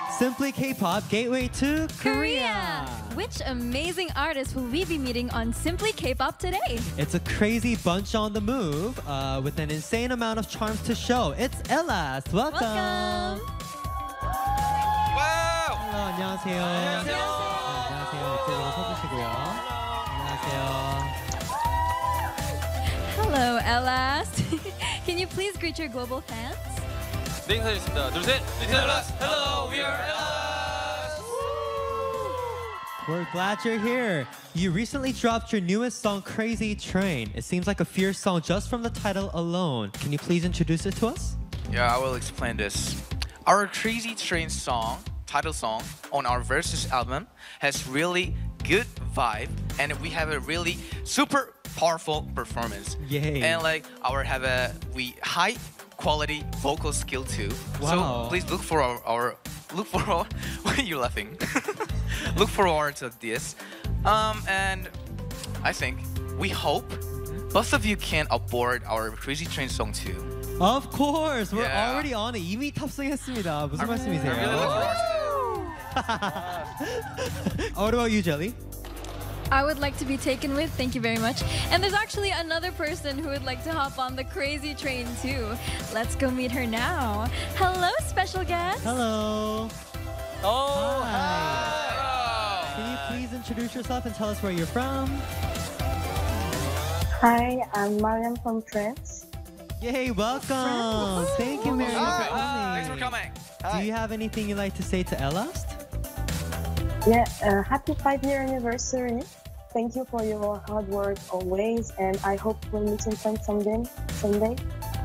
Simply K-pop Gateway to Korea. Which amazing artists will we be meeting on Simply K-pop today? It's a crazy bunch on the move with an insane amount of charms to show. It's Elast. Welcome. Welcome. 와우! Hello, 안녕하세요. 안녕하세요. 안녕하세요. 이쪽으로 서주시고요. 안녕하세요. Hello, Elast. Can you please greet your global fans? 네, 인사드리겠습니다. 둘, 셋. 리틀러스. Hello, we are Ellas. We're glad you're here. You recently dropped your newest song, Crazy Train. It seems like a fierce song just from the title alone. Can you please introduce it to us? Yeah, I will explain this. Our Crazy Train song, title song, on our Versus album has really good vibe, and we have a really super powerful performance. Yay. And like we high quality vocal skill too. Wow. So please look for our why are you laughing? Look forward to this. And I think we hope both of you can aboard our Crazy Train song too. Of course. We're Yeah. already on it. 이미 탑승했습니다. 무슨 말씀이세요? I really look forward to it. What about you, Jelly? I would like to be taken with, thank you very much. And there's actually another person who would like to hop on the Crazy Train too. Let's go meet her now. Hello, special guest. Hello. Oh, Hi. hi. Can you please introduce yourself and tell us where you're from? Hi, I'm Mariam from France. Yay, welcome. Thank you, Mary, for Thanks for coming. coming. Do you have anything you'd like to say to Elast? Yeah, happy 5-year anniversary. Thank you for your hard work always, and I hope we'll meet in France someday.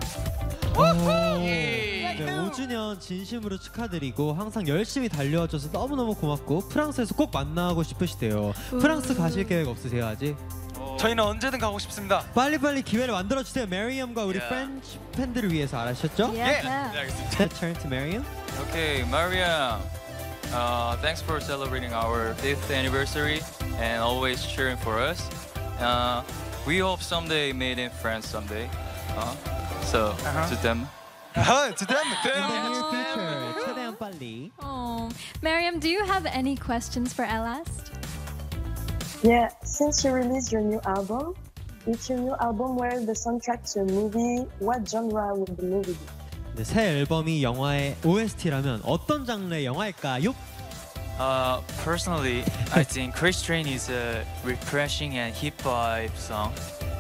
네, 5주년 진심으로 축하드리고 항상 열심히 달려와줘서 너무너무 고맙고 프랑스에서 꼭 만나고 싶으시대요. 프랑스 가실 계획 없으세요 아직? 저희는 언제든 가고 싶습니다. 빨리빨리 기회를 만들어주세요. 메리엄과 우리 Yeah. 프렌치 팬들을 위해서 알았셨죠? Yeah. 네, 알겠습니다. Turn to Miriam. Okay, Maria. Thanks for celebrating our 5th anniversary and always cheering for us. We hope someday meet in France someday. So to them. In to them. the near future. 최대한 빨리. Oh, Mariam, do you have any questions for Elast? Yeah, since you released your new album, if your new album were the soundtrack to a movie, what genre would the movie be? 네, 새 앨범이 영화의 OST라면 어떤 장르의 영화일까요? Personally, I think Crazy Train is a refreshing and hip vibe song.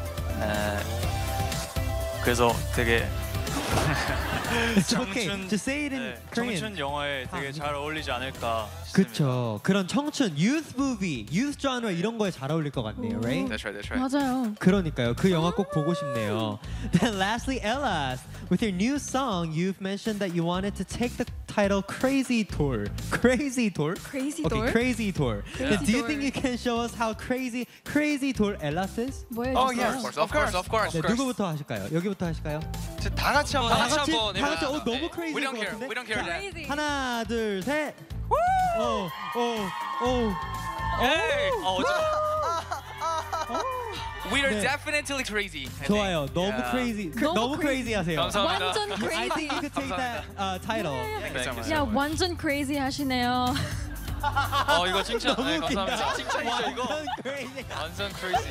그래서 되게 It's okay. Just say it in 네, Korean. 청춘 영화에 되게 잘 어울리지 않을까 싶습니다. 그쵸. 그런 청춘, youth movie, youth genre 이런 거에 잘 어울릴 것 같네요, right? That's right. That's right. 맞아요. 그러니까요. 그 영화 꼭 보고 싶네요. Then lastly, Ellas, with your new song, you've mentioned that you wanted to take the title Crazy Tour. Crazy Tour? Crazy Okay, Tour? Crazy Tour. Crazy Then do you Tour. think you can show us how crazy Tour Ellas is? 뭐예요? Oh yeah, of course. 네, 누구부터 하실까요? 여기부터 하실까요? 다 같이 한번 다 같이 한번 다 같이 해봐요. 너무 crazy We don't 것 care. 같은데? We don't care. 자, Crazy. 하나, 둘, 셋. 오. 에이, We are 네. definitely crazy. I 좋아요. think. 너무 Yeah. crazy. 너무 너무 crazy. crazy 하세요. 감사합니다. 완전 I crazy. think you could take that title. Thank you so much. 야, 완전 crazy 하시네요. 이거 칭찬. 너무 네, 웃긴다. 감사합니다. 칭찬이죠 이거. 완전 crazy. 완전 crazy.